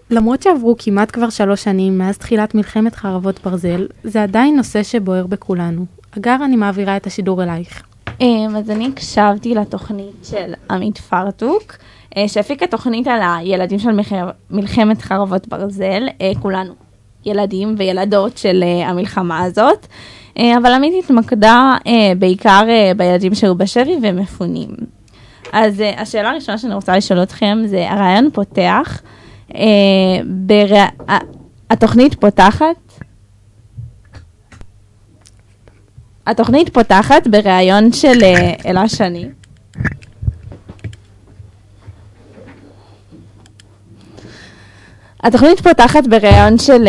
למרות שעברו כמעט כבר 3 שנים מאז תחילת מלחמת חרבות ברזל, זה עדיין נושא שבוער בכולנו. אגר, אני מעבירה את השידור אלייך. אז אני הקשבתי לתוכנית של עמית פרטוק, שהפיקה תוכנית על הילדים של מלחמת חרבות ברזל, כולנו ילדים וילדות של המלחמה הזאת, אבל עמית התמקדה בעיקר בילדים שהיו בשבי ומפונים. אז השאלה הראשונה שאני רוצה לשאול אתכם זה, הרעיון פותח, התוכנית פותחת בראיון של אלה שני. התוכנית פותחת בראיון של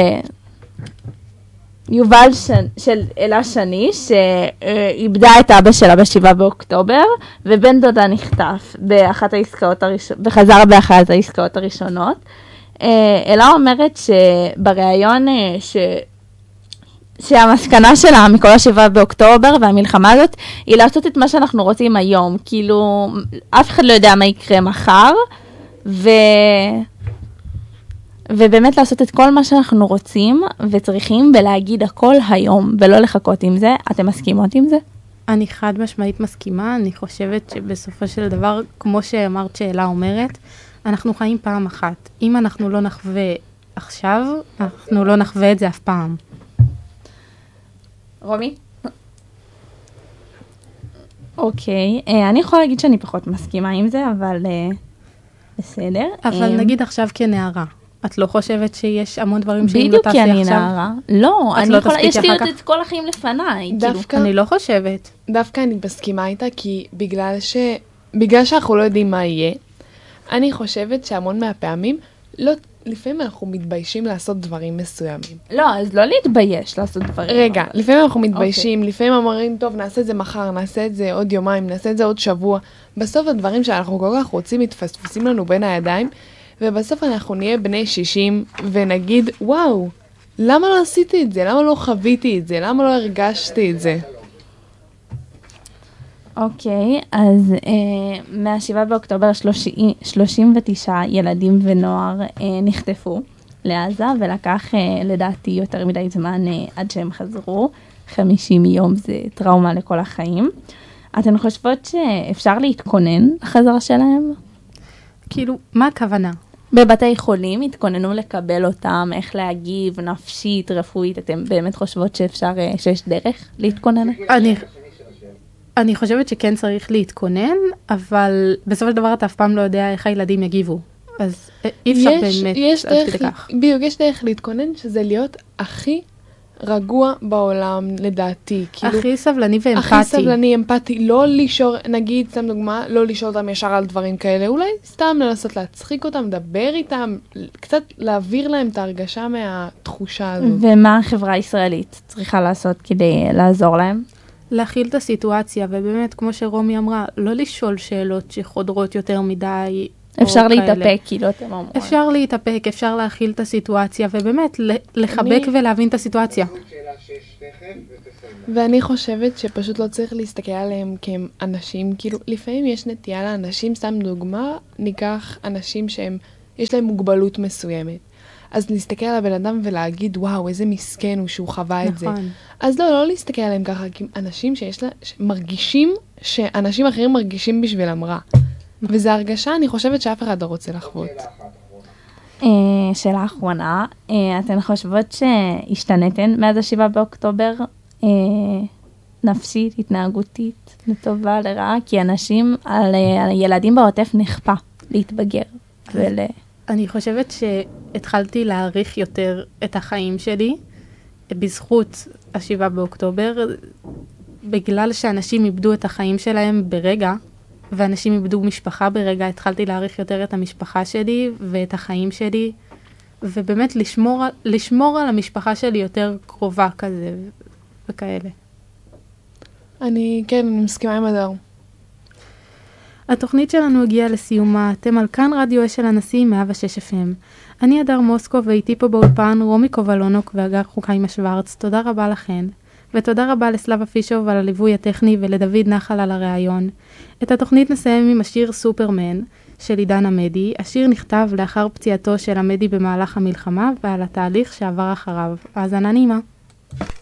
של אלה שני, שאיבדה את אבא שלה ב7 באוקטובר, ובן דודה נחטף וחזר באחת העסקאות הראשונות. אלה אומרת שבראיון שהמסקנה שלה מכל 7 באוקטובר והמלחמה הזאת, היא לעשות את מה שאנחנו רוצים היום. כאילו, אף אחד לא יודע מה יקרה מחר, ובאמת לעשות את כל מה שאנחנו רוצים וצריכים, ולהגיד הכל היום, ולא לחכות עם זה. אתם מסכימות עם זה? אני חד משמעית מסכימה. אני חושבת שבסופו של דבר, כמו שאמרת שאלה אומרת, אנחנו חיים פעם אחת. אם אנחנו לא נחווה עכשיו, אנחנו לא נחווה את זה אף פעם. רומי? אוקיי, אני יכולה להגיד שאני פחות מסכימה עם זה, אבל בסדר. אבל נגיד עכשיו כנערה, את לא חושבת שיש המון דברים שאם לא בדיוק תעשי עכשיו? כי אני נערה. לא, אני יכולה, יש לי כך? את כל החיים לפניי. דווקא, אני לא חושבת. דווקא אני מסכימה איתה, כי בגלל שאנחנו לא יודעים מה יהיה, אני חושבת שהמון מהפעמים, לפעמים אנחנו מתביישים לעשות דברים מסוימים. לא, אז לא להתבייש לעשות דברים. רגע, לפעמים אנחנו מתביישים, לפעמים אומרים, טוב, נעשה את זה מחר, נעשה את זה עוד יומיים, נעשה את זה עוד שבוע. בסוף הדברים שאנחנו כל כך רוצים מתפספסים לנו בין הידיים, ובסוף אנחנו נהיה בני 60 ונגיד, וואו, למה לא עשיתי את זה? למה לא חוויתי את זה? למה לא הרגשתי את זה? אוקיי, אז מה-7 באוקטובר 39 ילדים ונוער נחטפו לעזה, ולקח לדעתי יותר מדי זמן עד שהם חזרו. 50 יום זה טראומה לכל החיים. אתן חושבות שאפשר להתכונן לחזרה שלהם? כאילו, מה הכוונה? בבתי חולים התכוננו לקבל אותם, איך להגיב, נפשית, רפואית. אתם באמת חושבות שיש דרך להתכונן? אני חושבת שכן צריך להתכונן, אבל בסופו של דבר אתה אף פעם לא יודע איך הילדים יגיבו. אז אי אפשר באמת עד כדי כך. בדיוק, יש דרך להתכונן, שזה להיות הכי רגוע בעולם, לדעתי. הכי סבלני ואמפתי. הכי סבלני, אמפתי. לא לישור, נגיד, סתם דוגמה, לא לישור אותם ישר על דברים כאלה. אולי סתם לנסות להצחיק אותם, לדבר איתם, קצת להעביר להם את ההרגשה מהתחושה הזאת. ומה החברה הישראלית צריכה לעשות כדי לעזור להם? להכיל את הסיטואציה, ובאמת, כמו שרומי אמרה, לא לשאול שאלות שחודרות יותר מדי. אפשר להתאפק, כאילו אתם אומרים. אפשר להתאפק, אפשר להכיל את הסיטואציה, ובאמת, לחבק ולהבין את הסיטואציה. ואני חושבת שפשוט לא צריך להסתכל עליהם כהם אנשים, כאילו, לפעמים יש נטייה לאנשים, סתם דוגמה, ניקח אנשים שהם, יש להם מוגבלות מסוימת. אז להסתכל על הבן אדם ולהגיד, וואו, איזה מסכן הוא שהוא חווה את זה. אז לא להסתכל עליהם ככה, כי אנשים מרגישים שאנשים אחרים מרגישים בשבילם רע. וזו הרגשה, אני חושבת שאף אחד לא רוצה לחוות. שאלה אחרונה, אתן חושבות שהשתנתן מאז 7 באוקטובר, נפשית, התנהגותית, לטובה, לרעה, כי אנשים, על ילדים בעוטף נכפה להתבגר. אני חושבת שהתחלתי להעריך יותר את החיים שלי, בזכות 7 באוקטובר, בגלל שאנשים איבדו את החיים שלהם ברגע, ואנשים איבדו משפחה ברגע, התחלתי להעריך יותר את המשפחה שלי ואת החיים שלי, ובאמת לשמור על המשפחה שלי יותר קרובה כזה וכאלה. אני מסכימה עם הדר. התוכנית שלנו הגיעה לסיומה, אתם על כאן רדיו אשל הנשיא 106 FM. אני הדר מוסקו ואיתי פה באולפן רומי קובלונוק והגר חוקיימה שוורץ, תודה רבה לכן. ותודה רבה לסלאבה פישוב על הליווי הטכני ולדוד נחל על הראיון. את התוכנית נסיים עם השיר סופרמן, של עידן עמדי. השיר נכתב לאחר פציעתו של עמדי במהלך המלחמה ועל התהליך שעבר אחריו. האזנה נעימה.